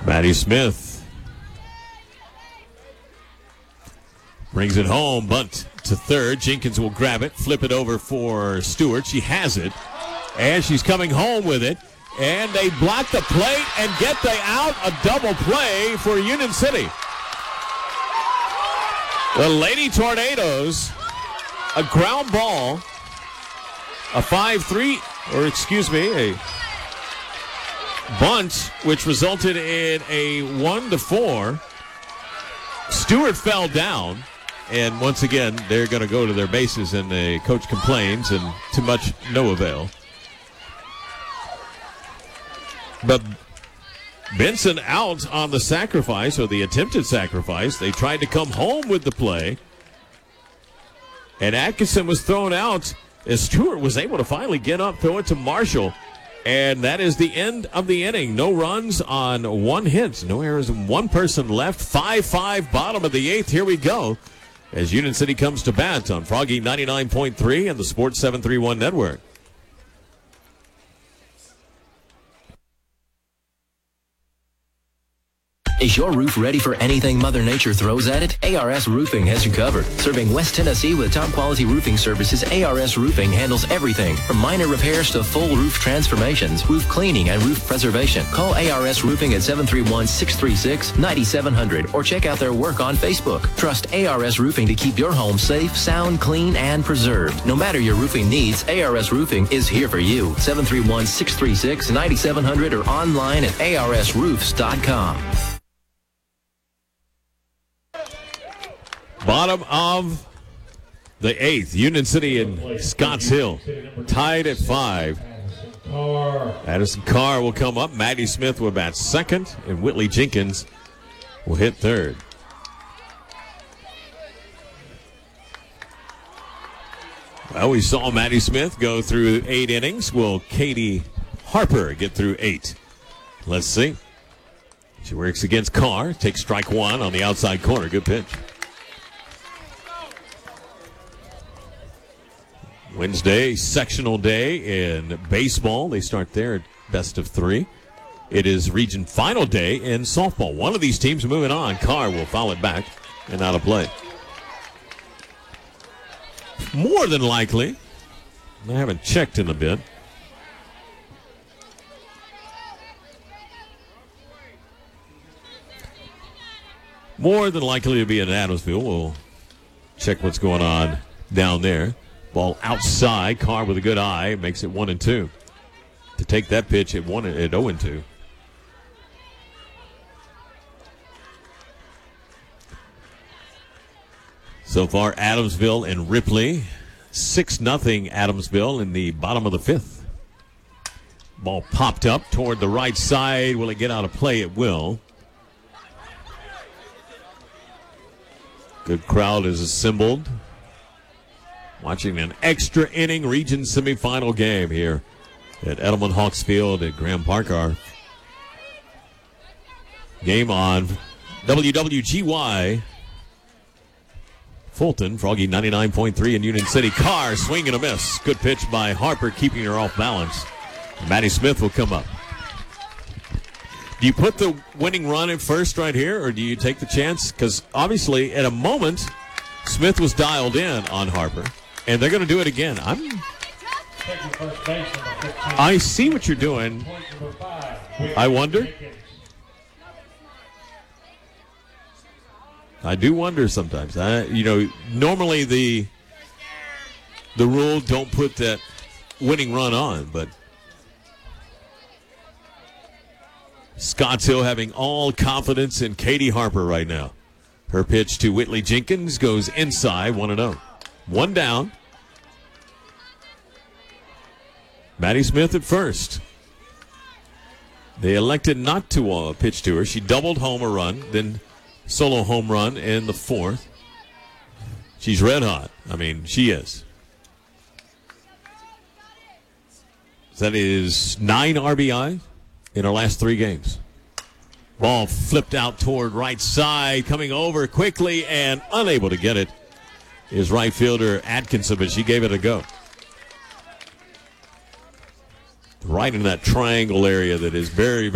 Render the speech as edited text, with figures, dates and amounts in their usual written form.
Maddie Smith brings it home, bunt to third. Jenkins will grab it, flip it over for Stewart. She has it, and she's coming home with it. And they block the plate and get the out. A double play for Union City. The Lady Tornadoes, a ground ball, a 5-3, or excuse me, a bunt, which resulted in a 1-4. Stewart fell down, and once again, they're going to go to their bases, and the coach complains, and to much no avail. But Benson out on the sacrifice, or the attempted sacrifice. They tried to come home with the play, and Atkinson was thrown out as Stewart was able to finally get up, throw it to Marshall. And that is the end of the inning. No runs on one hit. No errors, one person left. 5-5, bottom of the eighth. Here we go as Union City comes to bat on Froggy 99.3 and the Sports 731 Network. Is your roof ready for anything Mother Nature throws at it? ARS Roofing has you covered. Serving West Tennessee with top-quality roofing services, ARS Roofing handles everything from minor repairs to full roof transformations, roof cleaning, and roof preservation. Call ARS Roofing at 731-636-9700 or check out their work on Facebook. Trust ARS Roofing to keep your home safe, sound, clean, and preserved. No matter your roofing needs, ARS Roofing is here for you. 731-636-9700 or online at arsroofs.com. Bottom of the eighth. Union City and Scotts Hill tied at 5. Addison Carr will come up. Maddie Smith will bat second, and Whitley Jenkins will hit third. Well, we saw Maddie Smith go through 8 innings. Will Katie Harper get through 8? Let's see. She works against Carr. Takes strike one on the outside corner. Good pitch. Wednesday, sectional day in baseball. They start there at best of 3. It is region final day in softball. One of these teams moving on. Carr will foul it back and out of play. More than likely, I haven't checked in a bit. More than likely to be in Adamsville. We'll check what's going on down there. Ball outside. Carr with a good eye makes it 1-2. To take that pitch at 0-2. So far, Adamsville and Ripley, 6-0 Adamsville in the bottom of the 5th. Ball popped up toward the right side. Will it get out of play? It will. Good crowd is assembled. Watching an extra inning region semifinal game here at Edelman Hawks Field at Graham Park. Our game on WWGY Fulton, Froggy 99.3 in Union City. Carr swing and a miss. Good pitch by Harper, keeping her off balance. Maddie Smith will come up. Do you put the winning run at first right here, or do you take the chance? Because obviously, at a moment, Smith was dialed in on Harper. And they're going to do it again. I see what you're doing. I wonder. I do wonder sometimes. Normally the rule don't put that winning run on, but Scotts Hill having all confidence in Katie Harper right now. Her pitch to Whitley Jenkins goes inside, 1-0. One down. Maddie Smith at first. They elected not to pitch to her. She doubled home a run, then solo home run in the 4th. She's red hot. I mean, she is. That is 9 RBI in her last 3 games. Ball flipped out toward right side, coming over quickly and unable to get it is right fielder Atkinson, but she gave it a go. Right in that triangle area that is very,